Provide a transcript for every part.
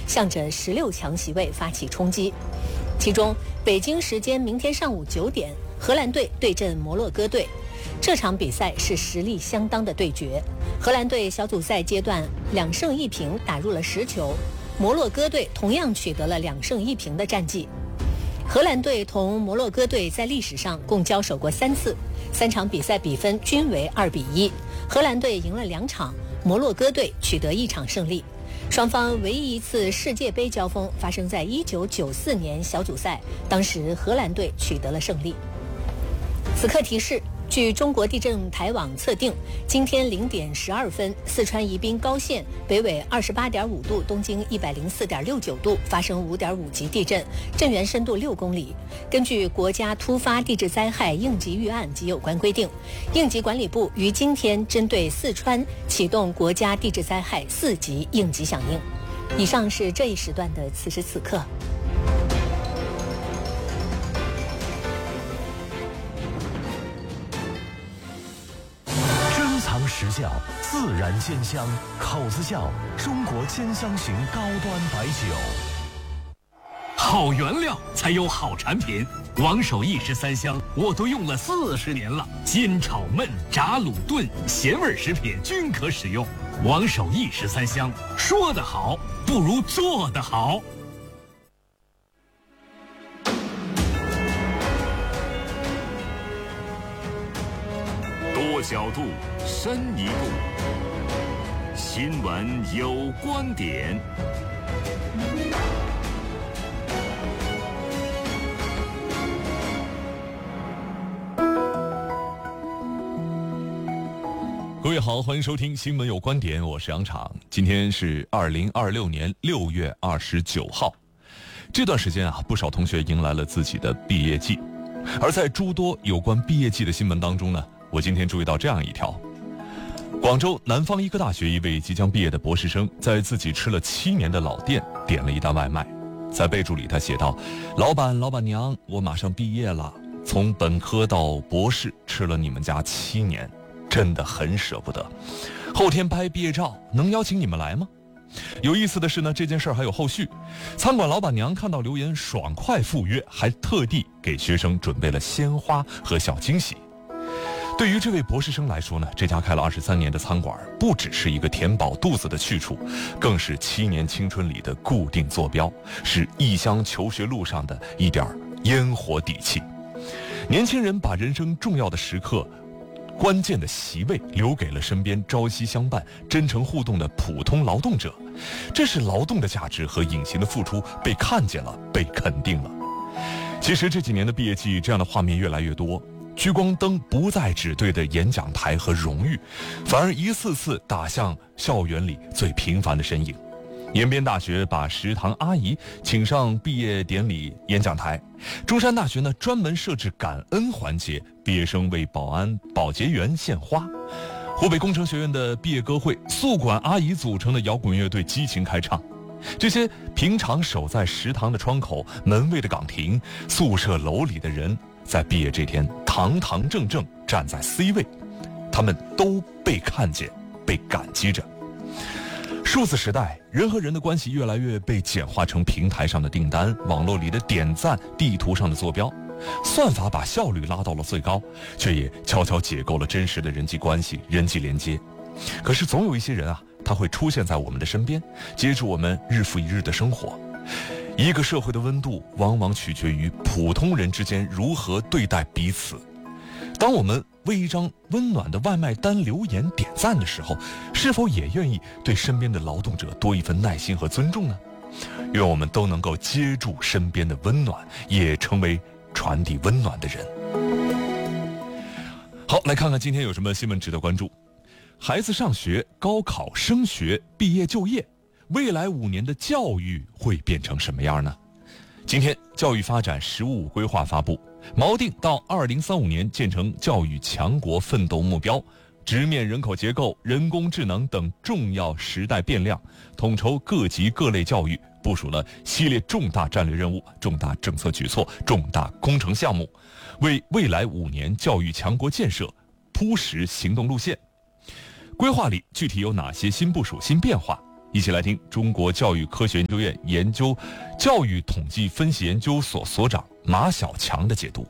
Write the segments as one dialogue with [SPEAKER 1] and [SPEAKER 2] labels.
[SPEAKER 1] 向着16强席位发起冲击。其中，北京时间明天上午9点，荷兰队对阵摩洛哥队。这场比赛是实力相当的对决。荷兰队小组赛阶段2胜1平，打入了10球；摩洛哥队同样取得了2胜1平的战绩。荷兰队同摩洛哥队在历史上共交手过3次，3场比赛比分均为2-1。荷兰队赢了2场，摩洛哥队取得1场胜利。双方唯一一次世界杯交锋发生在1994年小组赛，当时荷兰队取得了胜利。此刻提示，据中国地震台网测定，今天0点12分，四川宜宾高县北纬28.5度，东经104.69度发生5.5级地震，震源深度6公里。根据国家突发地质灾害应急预案及有关规定，应急管理部于今天针对四川启动国家地质灾害4级应急响应。以上是这一时段的此时此刻。
[SPEAKER 2] 时效，自然鲜香，口子窖中国兼香型高端白酒。
[SPEAKER 3] 好原料才有好产品，王守义13香我都用了40年了，煎炒焖炸卤炖咸味食品均可使用。王守义13香，说得好不如做得好。
[SPEAKER 4] 多角度，深一步。新闻有观点。
[SPEAKER 5] 各位好，欢迎收听新闻有观点，我是杨昶。今天是2026年6月29号。这段时间啊，不少同学迎来了自己的毕业季。而在诸多有关毕业季的新闻当中呢，我今天注意到这样一条：广州南方医科大学一位即将毕业的博士生，在自己吃了7年的老店点了一单外卖，在备注里他写道：老板娘，我马上毕业了，从本科到博士吃了你们家7年，真的很舍不得，后天拍毕业照能邀请你们来吗？有意思的是呢，这件事儿还有后续。餐馆老板娘看到留言爽快赴约，还特地给学生准备了鲜花和小惊喜。对于这位博士生来说呢，这家开了23年的餐馆不只是一个填饱肚子的去处，更是7年青春里的固定坐标，是异乡求学路上的一点烟火底气。年轻人把人生重要的时刻关键的席位留给了身边朝夕相伴、真诚互动的普通劳动者，这是劳动的价值和隐形的付出被看见了，被肯定了。其实这几年的毕业季，这样的画面越来越多，聚光灯不再只对着演讲台和荣誉，反而一次次打向校园里最平凡的身影。延边大学把食堂阿姨请上毕业典礼演讲台，中山大学呢专门设置感恩环节，毕业生为保安保洁员献花。湖北工程学院的毕业歌会，宿管阿姨组成的摇滚乐队激情开唱。这些平常守在食堂的窗口、门卫的岗亭、宿舍楼里的人，在毕业这天堂堂正正站在 C 位，他们都被看见，被感激着。数字时代，人和人的关系越来越被简化成平台上的订单、网络里的点赞、地图上的坐标。算法把效率拉到了最高，却也悄悄解构了真实的人际关系、人际连接。可是总有一些人啊，他会出现在我们的身边，接住我们日复一日的生活。一个社会的温度，往往取决于普通人之间如何对待彼此。当我们为一张温暖的外卖单留言点赞的时候，是否也愿意对身边的劳动者多一份耐心和尊重呢？愿我们都能够接住身边的温暖，也成为传递温暖的人。好，来看看今天有什么新闻值得关注。孩子上学、高考、升学、毕业、就业，未来5年的教育会变成什么样呢？今天教育发展“15+5”规划发布，锚定到2035年建成教育强国奋斗目标，直面人口结构、人工智能等重要时代变量，统筹各级各类教育，部署了系列重大战略任务、重大政策举措、重大工程项目，为未来5年教育强国建设铺实行动路线。规划里具体有哪些新部署、新变化？ 一起来听中国教育科学研究院教育统计分析研究所所长马晓强的解读。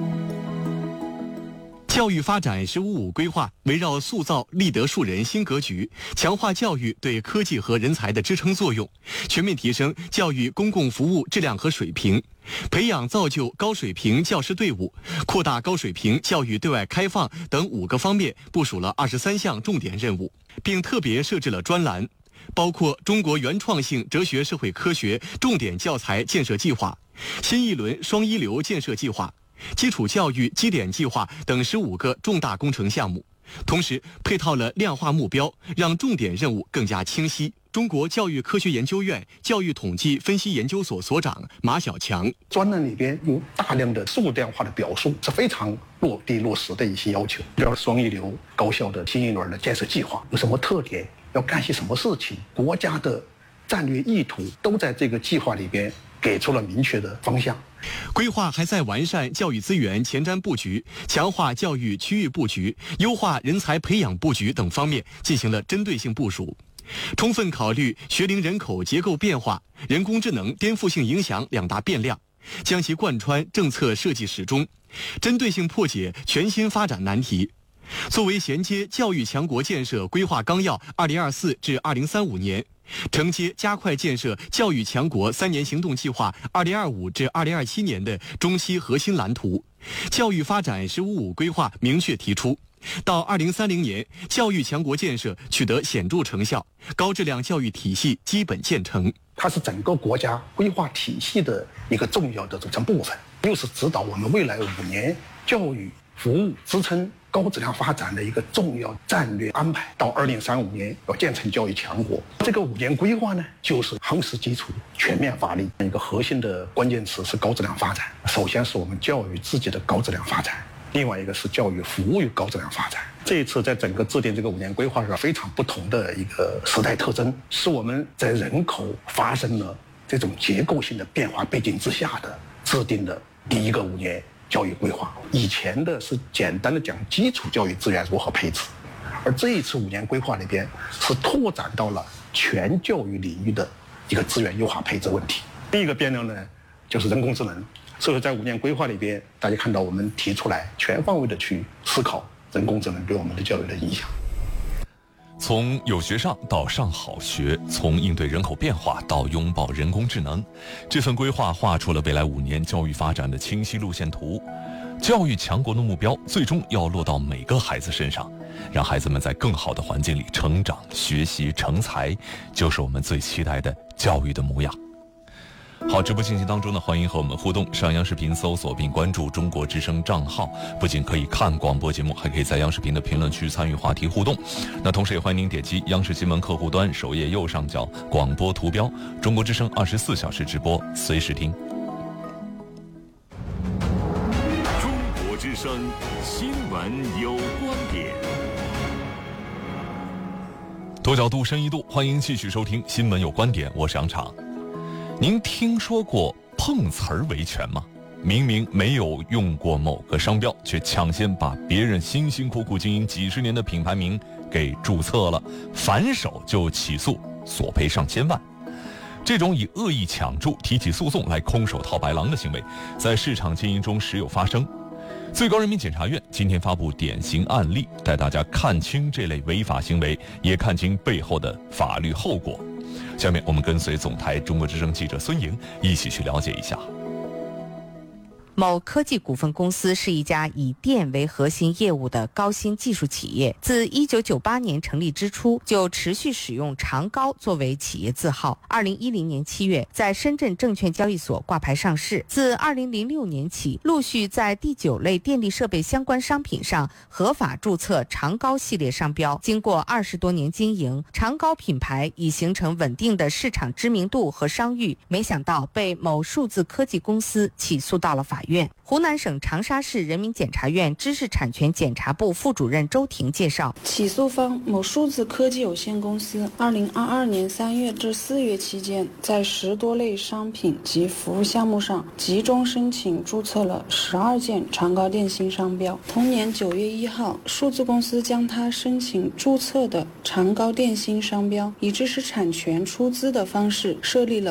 [SPEAKER 6] 教育发展“十五五”规划围绕塑造立德树人新格局，强化教育对科技和人才的支撑作用，全面提升教育公共服务质量和水平，培养造就高水平教师队伍，扩大高水平教育对外开放等5个方面部署了23项重点任务，并特别设置了专栏，包括中国原创性哲学社会科学重点教材建设计划、新一轮双一流建设计划、基础教育基点计划等15个重大工程项目，同时配套了量化目标，让重点任务更加清晰。中国教育科学研究院教育统计分析研究所所长马晓强：
[SPEAKER 7] 专栏里边有大量的数量化的表述，是非常落地落实的一些要求。比如双一流高校的新一轮的建设计划有什么特点，要干些什么事情，国家的战略意图都在这个计划里边给出了明确的方向。
[SPEAKER 6] 规划还在完善教育资源前瞻布局、强化教育区域布局、优化人才培养布局等方面进行了针对性部署，充分考虑学龄人口结构变化、人工智能颠覆性影响2大变量，将其贯穿政策设计始终，针对性破解全新发展难题。作为衔接教育强国建设规划纲要2024至2035年，承接加快建设教育强国3年行动计划2025至2027年的中期核心蓝图，教育发展“十五五”规划明确提出，到2030年，教育强国建设取得显著成效，高质量教育体系基本建成。
[SPEAKER 7] 它是整个国家规划体系的一个重要的组成部分，又是指导我们未来5年教育服务支撑高质量发展的一个重要战略安排。到2035年要建成教育强国，这个5年规划呢，就是夯实基础、全面发力。一个核心的关键词是高质量发展。首先是我们教育自己的高质量发展，另外一个是教育服务于高质量发展。这一次在整个制定这个5年规划是非常不同的一个时代特征，是我们在人口发生了这种结构性的变化背景之下的制定的第一个5年教育规划。以前的是简单的讲基础教育资源如何配置，而这一次5年规划里边是拓展到了全教育领域的一个资源优化配置问题。第一个变量呢，就是人工智能。所以在5年规划里边，大家看到我们提出来全方位的去思考人工智能对我们的教育的影响。
[SPEAKER 5] 从有学上到上好学，从应对人口变化到拥抱人工智能，这份规划画出了未来5年教育发展的清晰路线图。教育强国的目标最终要落到每个孩子身上，让孩子们在更好的环境里成长、学习、成才，就是我们最期待的教育的模样。好，直播进行当中呢，欢迎和我们互动。上央视频搜索并关注中国之声账号，不仅可以看广播节目，还可以在央视频的评论区参与话题互动。那同时也欢迎您点击央视新闻客户端首页右上角广播图标，中国之声24小时直播，随时听。
[SPEAKER 4] 中国之声新闻有观点，
[SPEAKER 5] 多角度深一度，欢迎继续收听新闻有观点，我是杨昶。您听说过碰瓷儿维权吗？明明没有用过某个商标，却抢先把别人辛辛苦苦经营几十年的品牌名给注册了，反手就起诉，索赔上千万。这种以恶意抢注、提起诉讼来空手套白狼的行为，在市场经营中时有发生。最高人民检察院今天发布典型案例，带大家看清这类违法行为，也看清背后的法律后果。下面我们跟随总台中国之声记者孙莹一起去了解一下。
[SPEAKER 8] 某科技股份公司是一家以电为核心业务的高新技术企业，自1998年成立之初就持续使用长高作为企业字号。2010年7月在深圳证券交易所挂牌上市，自2006年起陆续在第9类电力设备相关商品上合法注册长高系列商标。经过20多年经营，长高品牌已形成稳定的市场知名度和商誉，没想到被某数字科技公司起诉到了法院。湖南省长沙市人民检察院知识产权检察部副主任周婷介绍，
[SPEAKER 9] 起诉方某数字科技有限公司2022年3月至4月期间，在10多类商品及服务项目上集中申请注册了12件长高电信商标。同年9月1号，数字公司将他申请注册的长高电信商标以知识产权出资的方式设立了